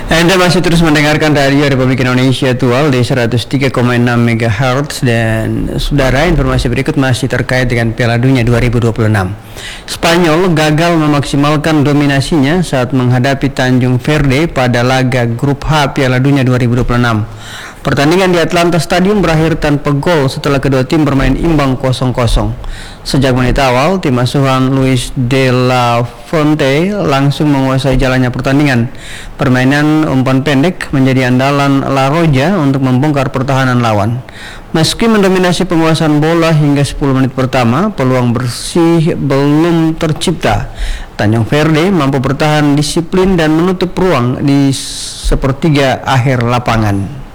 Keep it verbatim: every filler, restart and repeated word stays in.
Anda masih terus mendengarkan Radio Republik Indonesia Tual di seratus tiga koma enam megahertz dan saudara, informasi berikut masih terkait dengan Piala Dunia dua ribu dua puluh enam. Spanyol gagal memaksimalkan dominasinya saat menghadapi Tanjung Verde pada laga grup H Piala Dunia dua ribu dua puluh enam. Pertandingan di Atlanta Stadium berakhir tanpa gol setelah kedua tim bermain imbang kosong kosong. Sejak menit awal, tim asuhan Luis de la Fuente langsung menguasai jalannya pertandingan. Permainan umpan pendek menjadi andalan La Roja untuk membongkar pertahanan lawan. Meski mendominasi penguasaan bola hingga sepuluh menit pertama, peluang bersih belum tercipta. Tanjung Verde mampu bertahan disiplin dan menutup ruang di sepertiga akhir lapangan.